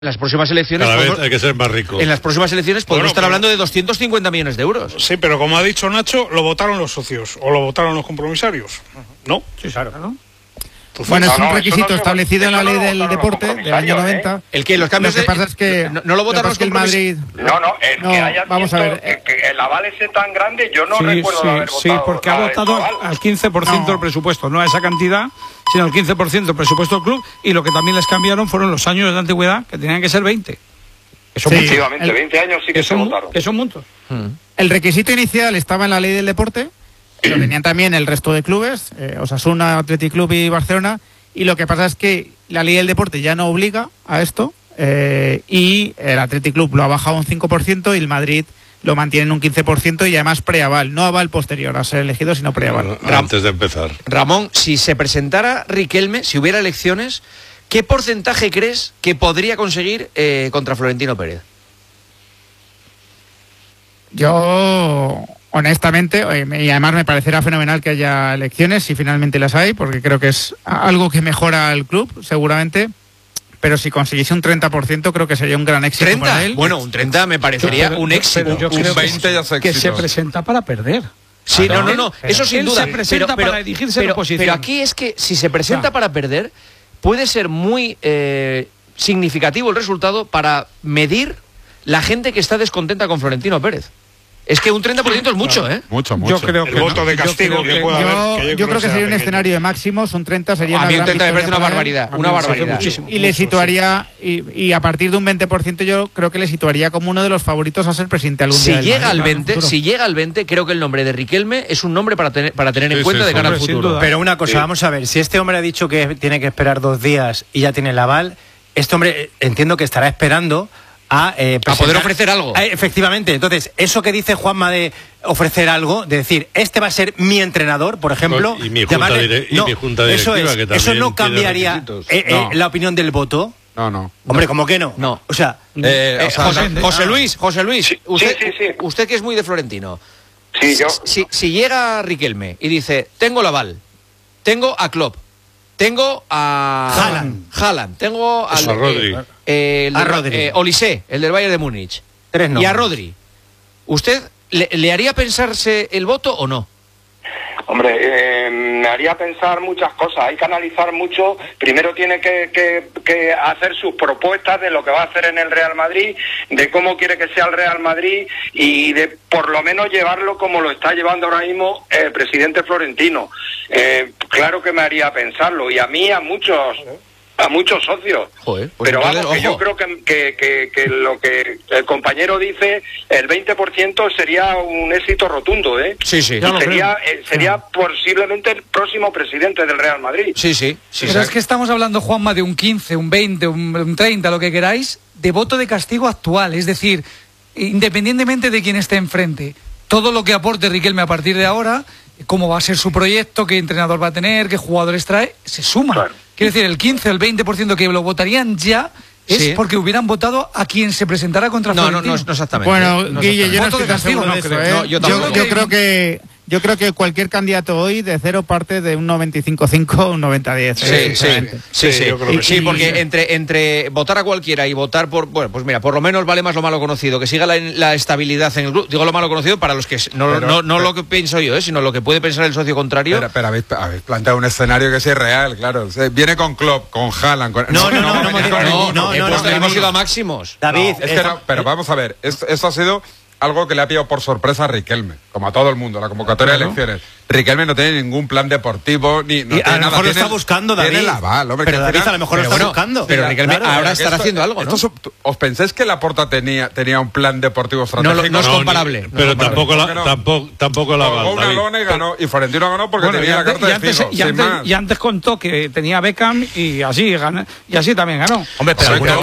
Las próximas elecciones cada vez hay que ser más rico. En las próximas elecciones podemos estar hablando de 250 millones de euros. Sí, pero como ha dicho Nacho, lo votaron los socios o lo votaron los compromisarios. ¿No? Sí, claro. ¿No? Bueno, es un requisito establecido en la ley del deporte del año 90. El que los cambios lo que pasa es que no lo votaron los que el Madrid. Que haya vamos a ver. Que el aval ese tan grande, yo no recuerdo haber votado. Sí, porque ha votado al 15% del presupuesto, no a esa cantidad, sino al 15% del presupuesto del club, y lo que también les cambiaron fueron los años de antigüedad, que tenían que ser 20. Efectivamente, 20 años sí que se votaron. Que son muchos. El requisito inicial estaba en la ley del deporte, lo tenían también el resto de clubes, Osasuna, Athletic Club y Barcelona, y lo que pasa es que la ley del deporte ya no obliga a esto, y el Athletic Club lo ha bajado un 5% y el Madrid lo mantiene en un 15% y además preaval, no aval posterior a ser elegido, sino preaval. Antes de empezar. Ramón, si se presentara Riquelme, si hubiera elecciones, ¿qué porcentaje crees que podría conseguir contra Florentino Pérez? Yo, honestamente, y además me parecerá fenomenal que haya elecciones, si finalmente las hay, porque creo que es algo que mejora al club, seguramente. Pero si consiguiese un 30%, creo que sería un gran éxito para él. Bueno, un 30 me parecería un éxito. Yo creo un 20 ya que se presenta para perder. Sí, no, eso sin duda. Se presenta para dirigirse en oposición. Pero aquí es que si se presenta para perder, puede ser muy significativo el resultado para medir la gente que está descontenta con Florentino Pérez. Es que un 30% es mucho, ¿eh? Mucho. Yo creo que el voto de castigo que pueda haber. Yo creo que sería un escenario de máximos, un 30 sería una gran victoria. A mí un 30 me parece una barbaridad. Y le situaría, y a partir de un 20% yo creo que le situaría como uno de los favoritos a ser presidente algún día. Si llega al 20, creo que el nombre de Riquelme es un nombre para tener en cuenta de cara al futuro. Pero una cosa, vamos a ver, si este hombre ha dicho que tiene que esperar 2 días y ya tiene el aval, este hombre entiendo que estará esperando a poder ofrecer algo. Efectivamente. Entonces, eso que dice Juanma de ofrecer algo, de decir, este va a ser mi entrenador, por ejemplo. Y mi junta directiva, que también eso no cambiaría la opinión del voto. No. Hombre, ¿cómo que no? No. O sea, José Luis, usted que es muy de Florentino. Sí, yo. Si llega Riquelme y dice, tengo el aval, tengo a Klopp, tengo a Haaland, tengo a Rodri. Olise, el del Bayern de Múnich, y a Rodri, ¿usted le haría pensarse el voto o no? Hombre, me haría pensar muchas cosas. Hay que analizar mucho. Primero tiene que hacer sus propuestas de lo que va a hacer en el Real Madrid, de cómo quiere que sea el Real Madrid y de por lo menos llevarlo como lo está llevando ahora mismo el presidente Florentino. Claro que me haría pensarlo, y a mí, a muchos socios. Joder, pues pero vamos, que yo creo que lo que el compañero dice, el 20% sería un éxito rotundo, ¿eh? Sí. Sería posiblemente el próximo presidente del Real Madrid. Sí. Pero es que estamos hablando, Juanma, de un 15, un 20, un 30, lo que queráis, de voto de castigo actual. Es decir, independientemente de quién esté enfrente, todo lo que aporte Riquelme a partir de ahora, cómo va a ser su proyecto, qué entrenador va a tener, qué jugadores trae, se suma. Claro. Quiere decir, el 15 o el 20% que lo votarían ya es porque hubieran votado a quien se presentara contra Florentino. No exactamente. Bueno, Guille, yo no estoy tan seguro de eso, ¿eh? Yo creo que cualquier candidato hoy de cero parte de un 95-5 un 90-10. Sí, porque entre votar a cualquiera y votar por... Bueno, pues mira, por lo menos vale más lo malo conocido, que siga la estabilidad en el club. Digo lo malo conocido para los que... No lo que pienso yo, sino lo que puede pensar el socio contrario. Pero habéis planteado un escenario que sí es real, claro. Viene con Klopp, con Haaland... No, hemos ido a máximos. David... Pero vamos a ver, esto ha sido... algo que le ha pillado por sorpresa a Riquelme, como a todo el mundo, la convocatoria de elecciones. Riquelme no tiene ningún plan deportivo, ni no y a lo mejor lo está buscando, David. Tiene el aval, hombre, pero David a lo mejor lo está buscando. Pero Riquelme ahora estará haciendo algo, ¿no? ¿Os pensáis que Laporta tenía un plan deportivo estratégico? No es comparable. Pero tampoco la jugó una lona y ganó, y Florentino ganó porque tenía la carta de Figo. Y antes contó que tenía Beckham y así también ganó. Hombre,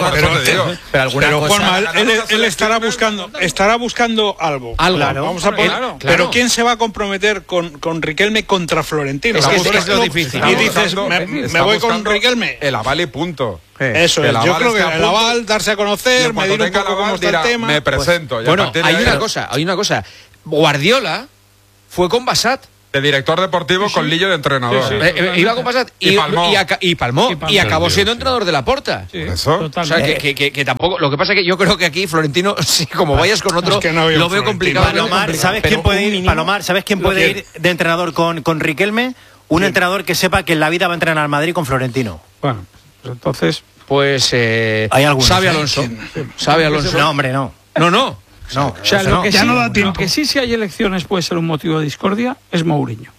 pero Juanma, él estará buscando algo. Claro, vamos a poner. Pero ¿quién se va a comprometer con Riquelme contra Florentino? Es lo difícil. Y dices, me voy con Riquelme. El aval y punto. Eso es. Yo creo que el aval, darse a conocer, medir un poco cómo está el tema. Me presento. Bueno, hay una cosa. Guardiola fue con Bassat De director deportivo con Lillo de entrenador. Iba con Passat y palmó. Y acabó siendo entrenador de Laporta. Sí, eso. O sea, que tampoco. Lo que pasa es que yo creo que aquí Florentino, sí, como vayas con otro, lo veo complicado. Palomar, ¿sabes quién puede ir? Palomar, ¿sabes quién puede ir de entrenador con Riquelme? Un entrenador que sepa que en la vida va a entrenar al Madrid con Florentino. Bueno, pues entonces. Pues. Hay algunos. Xabi Alonso. Xabi Alonso. No, hombre, no. No. O sea, lo que sí, si hay elecciones puede ser un motivo de discordia, es Mourinho.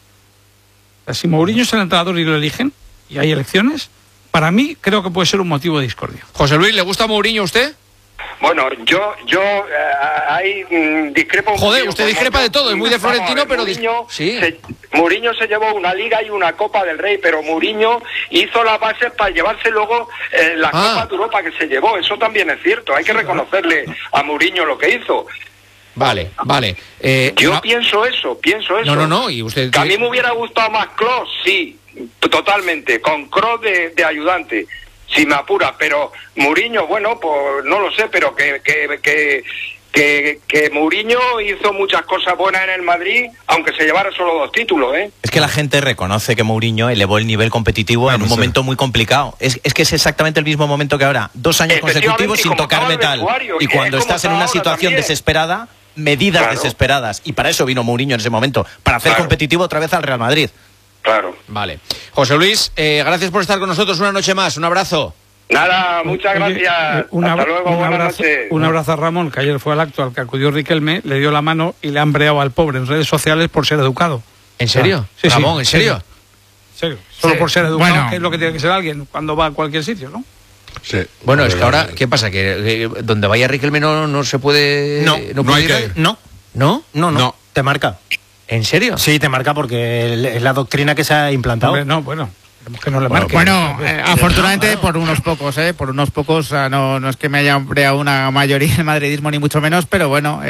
O sea, si Mourinho es el entrenador y lo eligen, y hay elecciones, para mí creo que puede ser un motivo de discordia. José Luis, ¿le gusta Mourinho a usted? Bueno, yo ahí discrepo. Joder, usted discrepa de todo, es muy de Florentino, pero Mourinho se llevó una Liga y una Copa del Rey, pero Mourinho hizo las bases para llevarse luego la Copa de Europa que se llevó. Eso también es cierto, hay que reconocerle a Mourinho lo que hizo. Vale. Yo pienso eso. No, y usted... Que a mí me hubiera gustado más Kroos, sí, totalmente, con Kroos de ayudante. Si me apura, pero Mourinho, bueno, pues no lo sé, pero que Mourinho hizo muchas cosas buenas en el Madrid, aunque se llevara solo 2 títulos, ¿eh? Es que la gente reconoce que Mourinho elevó el nivel competitivo en un momento muy complicado. Es que es exactamente el mismo momento que ahora. 2 años consecutivos sin tocar metal. Y cuando estás en una situación desesperada, medidas desesperadas. Y para eso vino Mourinho en ese momento, para hacer competitivo otra vez al Real Madrid. Claro. Vale. José Luis, gracias por estar con nosotros una noche más. Un abrazo. Nada, muchas gracias. Hasta luego, buenas noches. Un abrazo a Ramón, que ayer fue al acto al que acudió Riquelme, le dio la mano y le han breado al pobre en redes sociales por ser educado. ¿En serio? Sí, Ramón, ¿en serio? En serio. Solo por ser educado, que es lo que tiene que ser alguien cuando va a cualquier sitio, ¿no? Sí. Bueno, es que ahora, ¿qué pasa? ¿Que donde vaya Riquelme no se puede...? No puede hay que ir. No. Te marca. ¿En serio? Sí, te marca porque es la doctrina que se ha implantado. Hombre, no, bueno, que no le marque. Bueno, afortunadamente por unos pocos, o sea, no es que me haya breado una mayoría del madridismo ni mucho menos, pero bueno,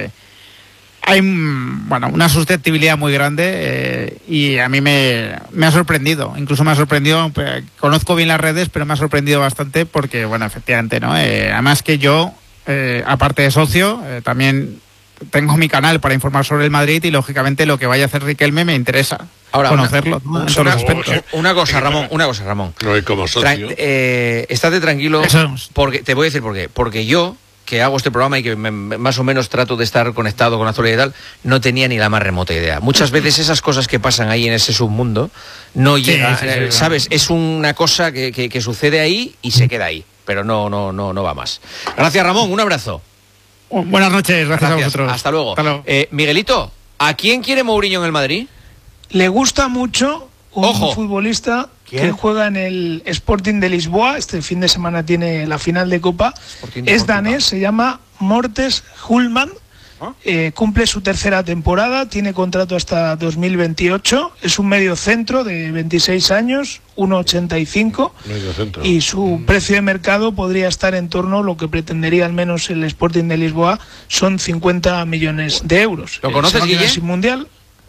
hay una susceptibilidad muy grande y a mí me ha sorprendido, incluso me ha sorprendido, conozco bien las redes, pero me ha sorprendido bastante porque, bueno, efectivamente, ¿no? Además que yo, aparte de socio, también tengo mi canal para informar sobre el Madrid y lógicamente lo que vaya a hacer Riquelme me interesa conocerlo. Una cosa, Ramón. No hay como socio. Estate tranquilo, porque te voy a decir por qué. Porque yo, que hago este programa y que más o menos trato de estar conectado con la actualidad y tal, no tenía ni la más remota idea. Muchas veces esas cosas que pasan ahí en ese submundo no llegan, ¿sabes? Es una cosa que sucede ahí y se queda ahí, pero no va más. Gracias, Ramón, un abrazo. Buenas noches, gracias a vosotros. Hasta luego. Miguelito, ¿a quién quiere Mourinho en el Madrid? Le gusta mucho un futbolista que juega en el Sporting de Lisboa. Este fin de semana tiene la final de Copa. Es danés, se llama Mortes Hulman. Cumple su 3ª temporada, tiene contrato hasta 2028. Es un medio centro de 26 años, 1,85. Y su precio de mercado podría estar en torno a lo que pretendería al menos el Sporting de Lisboa, son 50 millones de euros. ¿Lo conoces, Guille? Mundial.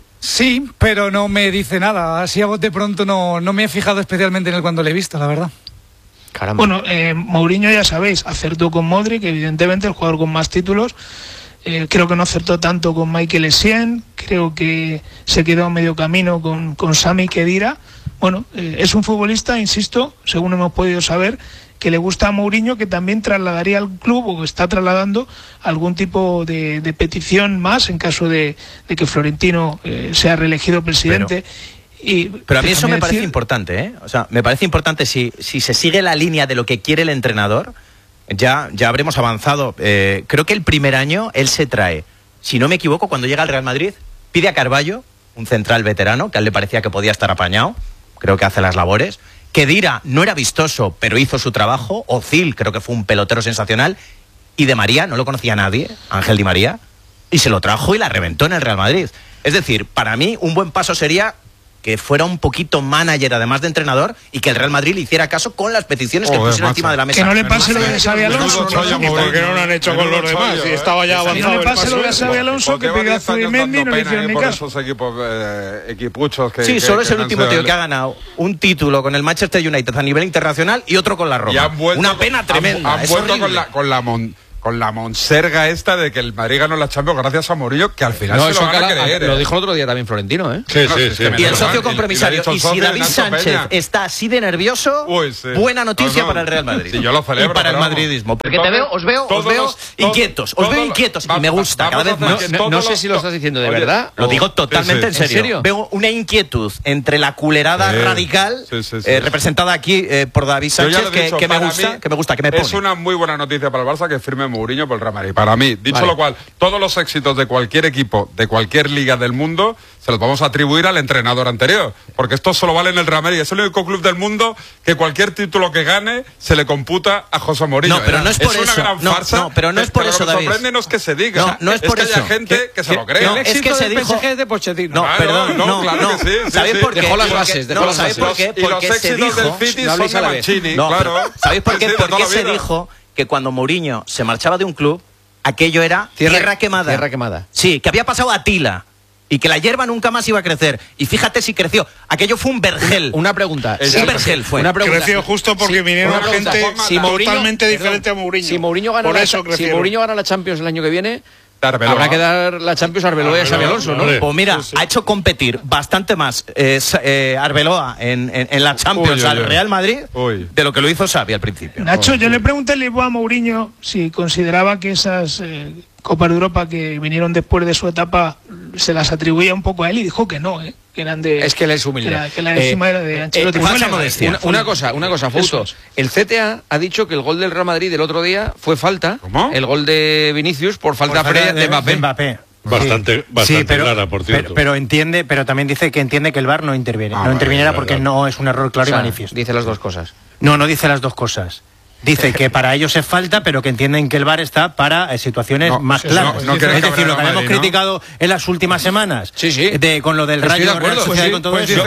Sí, pero no me dice nada. Así a bote pronto no me he fijado especialmente en él cuando le he visto, la verdad. Caramba. Bueno, Mourinho, ya sabéis, acertó con Modric, evidentemente el jugador con más títulos. Creo que no acertó tanto con Michael Essien, creo que se quedó a medio camino con Sami Khedira. Bueno, es un futbolista, insisto, según hemos podido saber, que le gusta a Mourinho, que también trasladaría al club o está trasladando algún tipo de petición más en caso de que Florentino sea reelegido presidente. Pero a mí eso me parece importante, ¿eh? O sea, me parece importante si se sigue la línea de lo que quiere el entrenador. Ya habremos avanzado. Creo que el primer año él se trae, si no me equivoco, cuando llega al Real Madrid, pide a Carballo, un central veterano, que a él le parecía que podía estar apañado, creo que hace las labores. Khedira no era vistoso, pero hizo su trabajo. Ozil creo que fue un pelotero sensacional. Y de María, no lo conocía nadie, Ángel Di María, y se lo trajo y la reventó en el Real Madrid. Es decir, para mí un buen paso sería que fuera un poquito manager además de entrenador y que el Real Madrid le hiciera caso con las peticiones que pusiera encima de la mesa. Que no le pase lo de Xabi Alonso. Porque no lo han hecho con los demás y estaba ya avanzado. Que no le pase lo de Xabi Alonso, que pidió a Zubimendi y no le hicieron ni caso. Esos equipuchos que... Sí, solo es el último tío que ha ganado un título con el Manchester United a nivel internacional y otro con la Roma. Una pena tremenda. Han vuelto con la monserga esta de que el Madrid ganó la Champions gracias a Mourinho, que al final no, se lo van a creer. Lo dijo el otro día también Florentino, ¿eh? Sí. Y el socio compromisario. Y si David Sánchez está así de nervioso, buena noticia para el Real Madrid. Sí, yo lo celebro. Y para el madridismo. Porque os veo inquietos. Os veo inquietos. Y me gusta cada vez más. No sé si lo estás diciendo de verdad. Lo digo totalmente en serio. Veo una inquietud entre la culerada radical representada aquí por David Sánchez que me gusta, que me pone. Es una muy buena noticia para el Barça que firme Mourinho por el Real Madrid. Para mí, dicho lo cual, todos los éxitos de cualquier equipo, de cualquier liga del mundo, se los vamos a atribuir al entrenador anterior. Porque esto solo vale en el Real Madrid. Es el único club del mundo que cualquier título que gane se le computa a José Mourinho. No, pero no es por eso. Es una gran farsa. No, pero no es por eso, David. Lo que sorprende no es que se diga. No es por que eso. haya gente que se lo cree. El éxito del PSG es de Pochettino. No, perdón. Claro que sí. ¿Sabéis por qué? Dejó las bases. ¿Sabéis por qué? Y los éxitos del City son de Mancini. ¿Sabéis por qué? Porque se dijo que cuando Mourinho se marchaba de un club, aquello era tierra quemada. Tierra quemada. Sí, que había pasado a Tila. Y que la hierba nunca más iba a crecer. Y fíjate si creció. Aquello fue un vergel. Una pregunta. Un vergel fue. Una pregunta. Creció justo porque vinieron gente totalmente diferente a Mourinho. Si Mourinho gana la Champions el año que viene, habrá que dar la Champions a Arbeloa y a Xabi Alonso, ¿no? Pues mira, ha hecho competir bastante más Arbeloa en la Champions al Real Madrid de lo que lo hizo Xavi al principio. Nacho, yo le pregunté a Mourinho si consideraba que esas Copas de Europa que vinieron después de su etapa se las atribuía un poco a él y dijo que no, que eran de... Es que él es humilde. Que la encima era de Ancelotti. Una cosa, Fouto. El CTA ha dicho que el gol del Real Madrid del otro día fue falta. ¿Cómo? El gol de Vinicius por falta de Mbappé. Bastante clara, por cierto. Pero también dice que entiende que el VAR no interviene. No interviniera porque no es un error claro y manifiesto. Dice las dos cosas. No dice las dos cosas. Dice que para ellos es falta, pero que entienden que el VAR está para situaciones más claras. Es decir, lo que hemos criticado en las últimas semanas, con lo del Rayo, con todo eso.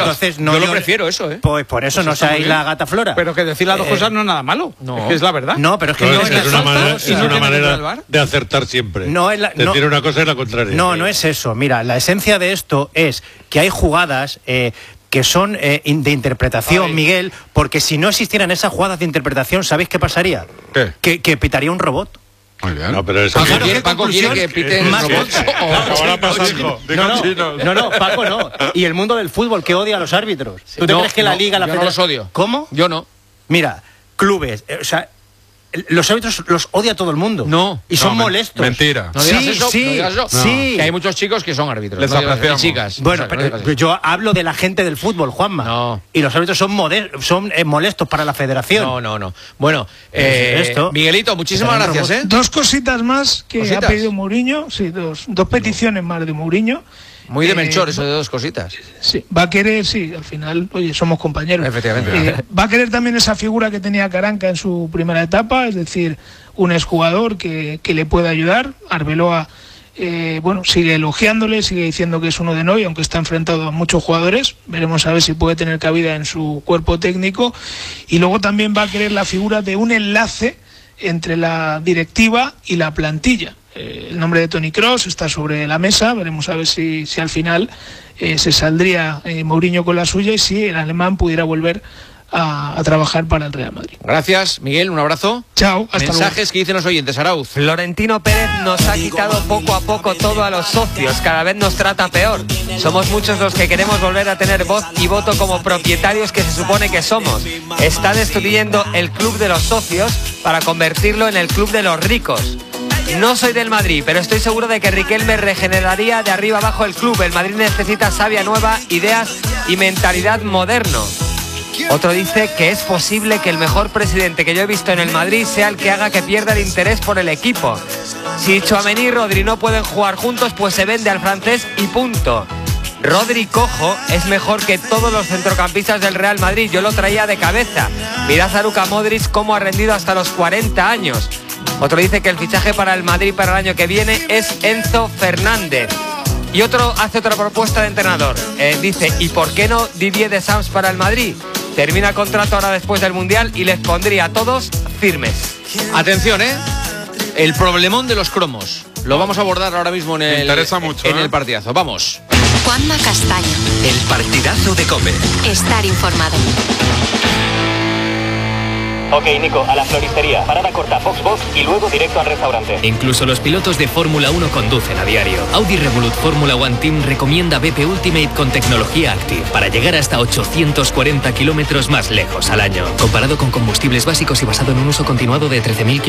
Yo lo prefiero eso, Pues por eso no seáis la gata flora. Pero que decir las dos cosas no es nada malo. Es que es la verdad. No, pero es que es una manera de acertar siempre. Decir una cosa y la contraria. No es eso. Mira, la esencia de esto es que hay jugadas que son de interpretación, Miguel, porque si no existieran esas jugadas de interpretación, ¿sabéis qué pasaría? ¿Qué? Que pitaría un robot. Muy bien. No, pero eso Paco quiere que piten más robots. No, Paco no. Y el mundo del fútbol que odia a los árbitros. ¿Tú te crees que la Liga, la Federación... no los odio. ¿Cómo? Yo no. Mira, clubes, los árbitros los odia todo el mundo. Y son molestos. Mentira. No digas eso. Sí. Que hay muchos chicos que son árbitros. Les apreciamos. Chicas. Bueno, pero yo hablo de la gente del fútbol, Juanma. No. Y los árbitros son molestos para la federación. No. Bueno, Miguelito, muchísimas gracias. Dos cositas más que ha pedido Mourinho. Sí, dos peticiones más de Mourinho. Muy de Melchor, eso de dos cositas. Sí, va a querer, al final, somos compañeros. Efectivamente. Va a querer también esa figura que tenía Caranca en su primera etapa, es decir, un exjugador que le puede ayudar. Arbeloa, sigue elogiándole, sigue diciendo que es uno de Noy, aunque está enfrentado a muchos jugadores. Veremos a ver si puede tener cabida en su cuerpo técnico. Y luego también va a querer la figura de un enlace entre la directiva y la plantilla. El nombre de Toni Kroos está sobre la mesa, veremos a ver si al final se saldría Mourinho con la suya y si el alemán pudiera volver a trabajar para el Real Madrid. Gracias, Miguel, un abrazo. Chao, hasta luego. Mensajes que dicen los oyentes, Arauz. Florentino Pérez nos ha quitado poco a poco todo a los socios, cada vez nos trata peor. Somos muchos los que queremos volver a tener voz y voto como propietarios que se supone que somos. Está destruyendo el club de los socios para convertirlo en el club de los ricos. No soy del Madrid, pero estoy seguro de que Riquelme regeneraría de arriba abajo el club. El Madrid necesita savia nueva, ideas y mentalidad moderno. Otro dice que es posible que el mejor presidente que yo he visto en el Madrid sea el que haga que pierda el interés por el equipo. Si Tchouaméni y Rodri no pueden jugar juntos, pues se vende al francés y punto. Rodri cojo es mejor que todos los centrocampistas del Real Madrid. Yo lo traía de cabeza. Mirad a Luka Modric cómo ha rendido hasta los 40 años. Otro dice que el fichaje para el Madrid para el año que viene es Enzo Fernández. Y otro hace otra propuesta de entrenador. Dice, ¿y por qué no Didier Deschamps para el Madrid? Termina contrato ahora después del Mundial y les pondría a todos firmes. Atención, el problemón de los cromos. Lo vamos a abordar ahora mismo en el partidazo. Vamos. Juanma Castaño. El partidazo de COPE. Estar informado. Ok, Nico, a la floristería. Parada corta, Foxbox y luego directo al restaurante. Incluso los pilotos de Fórmula 1 conducen a diario. Audi Revolut Fórmula One Team recomienda BP Ultimate con tecnología Active para llegar hasta 840 kilómetros más lejos al año. Comparado con combustibles básicos y basado en un uso continuado de 13.000